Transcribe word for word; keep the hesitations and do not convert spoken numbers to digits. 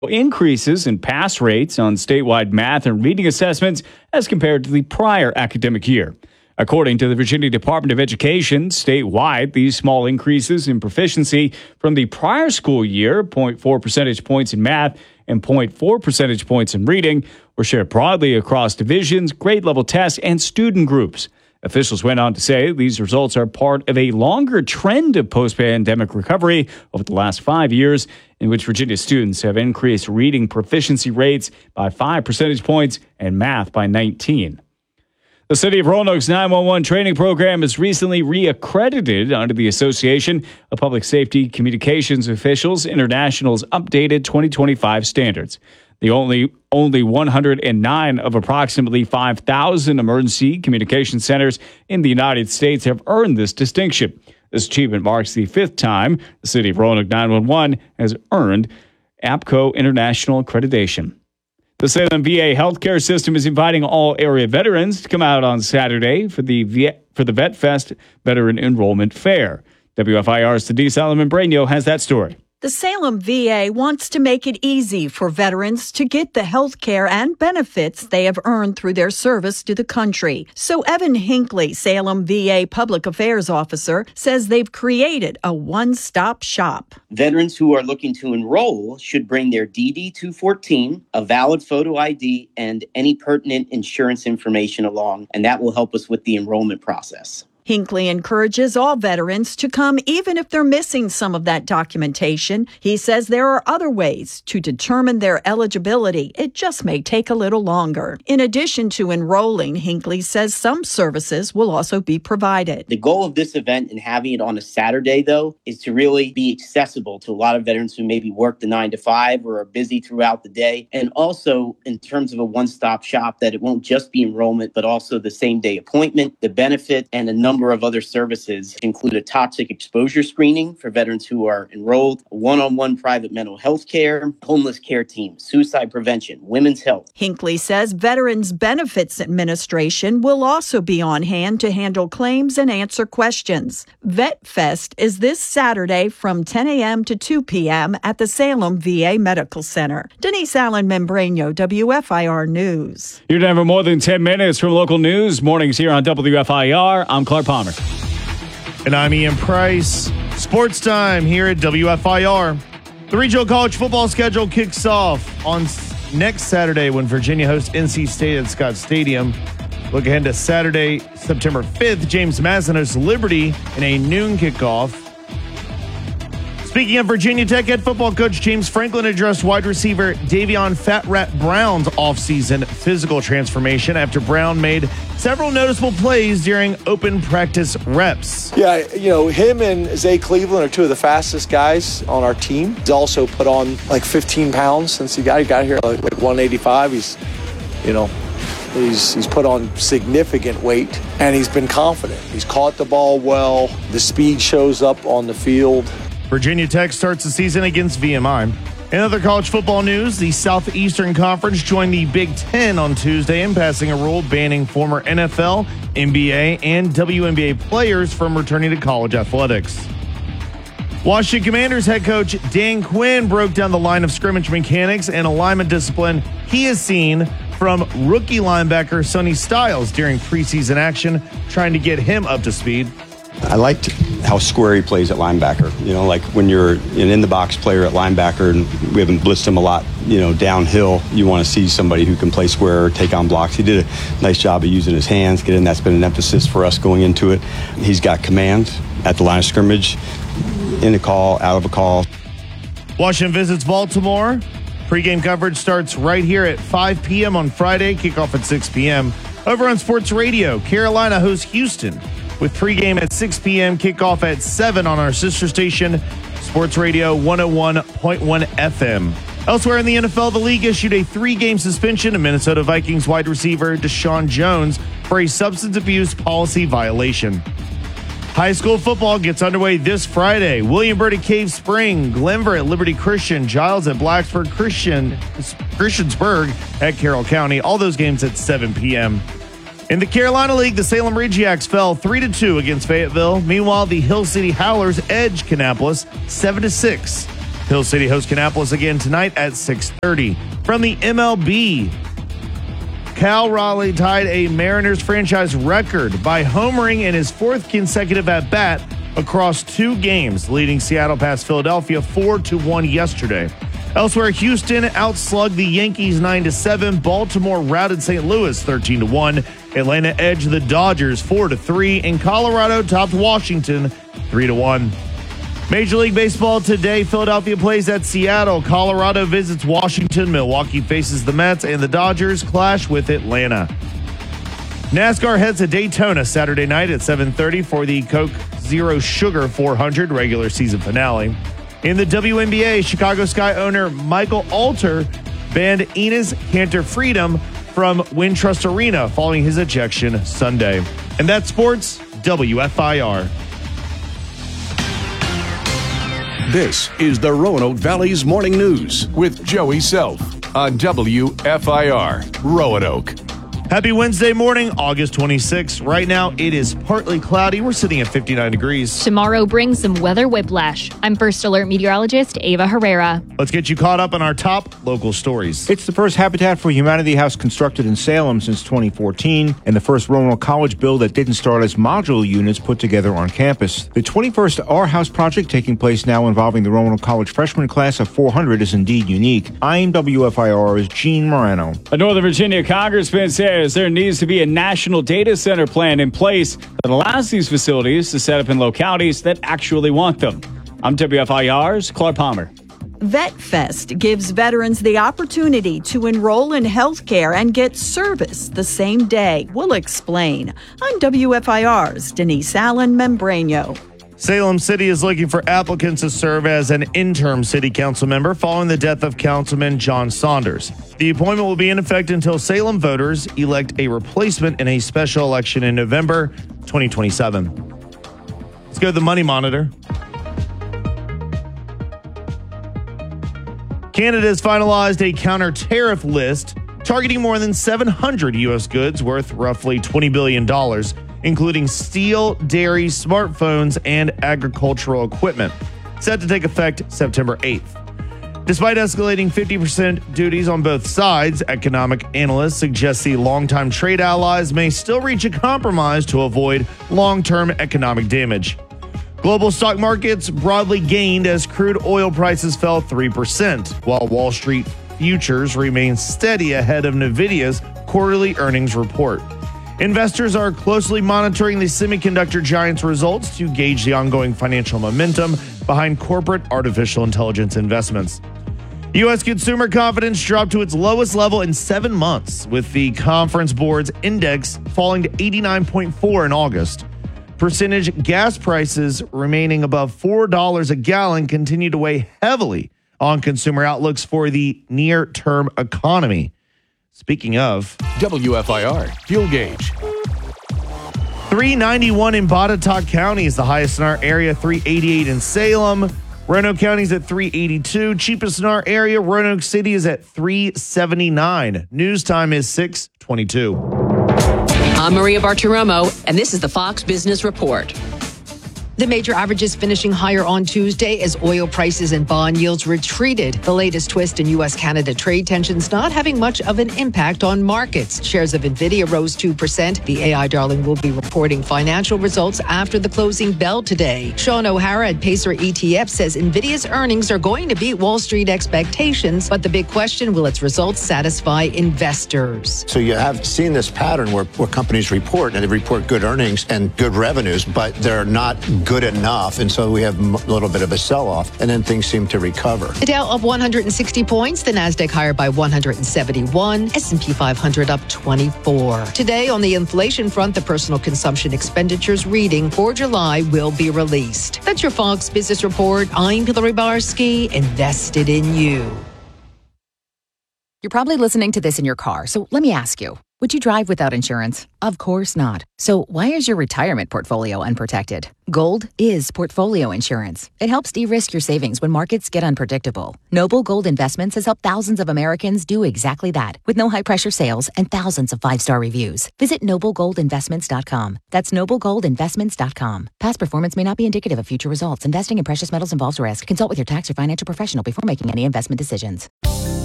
increases in pass rates on statewide math and reading assessments as compared to the prior academic year. According to the Virginia Department of Education, statewide, these small increases in proficiency from the prior school year, zero point four percentage points in math and zero point four percentage points in reading, were shared broadly across divisions, grade level tests, and student groups. Officials went on to say these results are part of a longer trend of post-pandemic recovery over the last five years, in which Virginia students have increased reading proficiency rates by five percentage points and math by nineteen. The City of Roanoke's nine one one training program is recently reaccredited under the Association of Public Safety Communications Officials International's updated twenty twenty-five standards. The only only one hundred nine of approximately five thousand emergency communication centers in the United States have earned this distinction. This achievement marks the fifth time the City of Roanoke nine one one has earned APCO International accreditation. The Salem V A healthcare system is inviting all area veterans to come out on Saturday for the v- for the Vet Fest Veteran Enrollment Fair. W F I R's Denise Allen-Membrano has that story. The Salem V A wants to make it easy for veterans to get the health care and benefits they have earned through their service to the country. So Evan Hinckley, Salem V A Public Affairs Officer, says they've created a one-stop shop. Veterans who are looking to enroll should bring their D D two fourteen, a valid photo I D, and any pertinent insurance information along, and that will help us with the enrollment process. Hinckley encourages all veterans to come even if they're missing some of that documentation. He says there are other ways to determine their eligibility. It just may take a little longer. In addition to enrolling, Hinckley says some services will also be provided. The goal of this event and having it on a Saturday, though, is to really be accessible to a lot of veterans who maybe work the nine to five or are busy throughout the day. And also in terms of a one-stop shop, that it won't just be enrollment, but also the same day appointment, the benefit, and a number of other services, include a toxic exposure screening for veterans who are enrolled, one-on-one private mental health care, homeless care team, suicide prevention, women's health. Hinckley says Veterans Benefits Administration will also be on hand to handle claims and answer questions. Vet Fest is this Saturday from ten a.m. to two p.m. at the Salem V A Medical Center. Denise Allen-Membrano, W F I R News. You're done for more than ten minutes from local news. Mornings here on W F I R. I'm Clark Palmer. And I'm Ian Price. Sports time here at W F I R. The regional college football schedule kicks off on next Saturday when Virginia hosts N C State at Scott Stadium. Look ahead to Saturday, September fifth. James Madison hosts Liberty in a noon kickoff. Speaking of Virginia Tech, head football coach James Franklin addressed wide receiver Davion Fat Rat Brown's offseason physical transformation after Brown made several noticeable plays during open practice reps. Yeah, you know, him and Zay Cleveland are two of the fastest guys on our team. He's also put on like fifteen pounds since he got, he got here, like, like one eighty-five. He's, you know, he's he's put on significant weight, and he's been confident. He's caught the ball well. The speed shows up on the field. Virginia Tech starts the season against V M I. In other college football news, the Southeastern Conference joined the Big Ten on Tuesday in passing a rule banning former N F L, N B A, and W N B A players from returning to college athletics. Washington Commanders head coach Dan Quinn broke down the line of scrimmage mechanics and alignment discipline he has seen from rookie linebacker Sonny Styles during preseason action, trying to get him up to speed. I liked how square he plays at linebacker. You know, like when you're an in-the-box player at linebacker and we haven't blitzed him a lot, you know, downhill, you want to see somebody who can play square or take on blocks. He did a nice job of using his hands, getting that's been an emphasis for us going into it. He's got command at the line of scrimmage, in a call, out of a call. Washington visits Baltimore. Pre-game coverage starts right here at five p.m. on Friday, kickoff at six p.m. Over on Sports Radio, Carolina hosts Houston with pregame at six p.m., kickoff at seven on our sister station, Sports Radio one oh one point one F M. Elsewhere in the N F L, the league issued a three-game suspension to Minnesota Vikings wide receiver Deshaun Jones for a substance abuse policy violation. High school football gets underway this Friday. Williamburg at Cave Spring, Glenver at Liberty Christian, Giles at Blacksburg Christian, Christiansburg at Carroll County. All those games at seven p.m. In the Carolina League, the Salem Regiacs fell three to two against Fayetteville. Meanwhile, the Hill City Howlers edged Kannapolis seven to six. Hill City hosts Kannapolis again tonight at six thirty. From the M L B, Cal Raleigh tied a Mariners franchise record by homering in his fourth consecutive at-bat across two games, leading Seattle past Philadelphia four to one yesterday. Elsewhere, Houston outslugged the Yankees nine to seven. Baltimore routed Saint Louis thirteen to one. Atlanta edged the Dodgers four to three. And Colorado topped Washington three to one. Major League Baseball today, Philadelphia plays at Seattle. Colorado visits Washington. Milwaukee faces the Mets, and the Dodgers clash with Atlanta. NASCAR heads to Daytona Saturday night at seven thirty for the Coke Zero Sugar four hundred regular season finale. In the W N B A, Chicago Sky owner Michael Alter banned Enes Kanter Freedom from Wintrust Arena following his ejection Sunday. And that's sports, W F I R. This is the Roanoke Valley's Morning News with Joey Self on W F I R, Roanoke. Happy Wednesday morning, August twenty-sixth. Right now, it is partly cloudy. We're sitting at fifty-nine degrees. Tomorrow brings some weather whiplash. I'm First Alert meteorologist Ava Herrera. Let's get you caught up on our top local stories. It's the first Habitat for Humanity house constructed in Salem since twenty fourteen, and the first Roanoke College build that didn't start as modular units put together on campus. The twenty-first Our House project, taking place now involving the Roanoke College freshman class of four hundred, is indeed unique. I'm W F I R's Gene Morano. A Northern Virginia congressman says there needs to be a national data center plan in place that allows these facilities to set up in localities that actually want them. I'm W F I R's Clark Palmer. VetFest gives veterans the opportunity to enroll in health care and get service the same day. We'll explain. I'm W F I R's Denise Allen Membrano. Salem City is looking for applicants to serve as an interim city council member following the death of Councilman John Saunders. The appointment will be in effect until Salem voters elect a replacement in a special election in November twenty twenty-seven. Let's go to the Money Monitor. Canada has finalized a counter-tariff list targeting more than seven hundred U S goods worth roughly twenty billion dollars, including steel, dairy, smartphones, and agricultural equipment, set to take effect September eighth. Despite escalating fifty percent duties on both sides, economic analysts suggest the longtime trade allies may still reach a compromise to avoid long-term economic damage. Global stock markets broadly gained as crude oil prices fell three percent, while Wall Street futures remain steady ahead of NVIDIA's quarterly earnings report. Investors are closely monitoring the semiconductor giant's results to gauge the ongoing financial momentum behind corporate artificial intelligence investments. U S consumer confidence dropped to its lowest level in seven months, with the Conference Board's index falling to eighty-nine point four in August. Percentage gas prices remaining above four dollars a gallon continue to weigh heavily on consumer outlooks for the near-term economy. Speaking of W F I R Fuel Gauge. three ninety-one in Botetourt County is the highest in our area, three eighty-eight in Salem. Roanoke County is at three eighty-two. Cheapest in our area, Roanoke City is at three seventy-nine. News time is six twenty-two. I'm Maria Bartiromo, and this is the Fox Business Report. The major averages finishing higher on Tuesday as oil prices and bond yields retreated. The latest twist in U S Canada trade tensions not having much of an impact on markets. Shares of NVIDIA rose two percent. The A I darling will be reporting financial results after the closing bell today. Sean O'Hara at Pacer E T F says NVIDIA's earnings are going to beat Wall Street expectations, but the big question, will its results satisfy investors? So you have seen this pattern where, where companies report, and they report good earnings and good revenues, but they're not good enough, and so we have a little bit of a sell-off, and then things seem to recover. The Dow up one hundred sixty points, the Nasdaq higher by one hundred seventy-one, S and P five hundred up twenty-four. Today on the inflation front, the personal consumption expenditures reading for July will be released. That's your Fox Business Report. I'm Hillary Barsky, invested in you. You're probably listening to this in your car, so let me ask you. Would you drive without insurance? Of course not. So why is your retirement portfolio unprotected? Gold is portfolio insurance. It helps de-risk your savings when markets get unpredictable. Noble Gold Investments has helped thousands of Americans do exactly that with no high-pressure sales and thousands of five-star reviews. Visit noble gold investments dot com. That's noble gold investments dot com. Past performance may not be indicative of future results. Investing in precious metals involves risk. Consult with your tax or financial professional before making any investment decisions.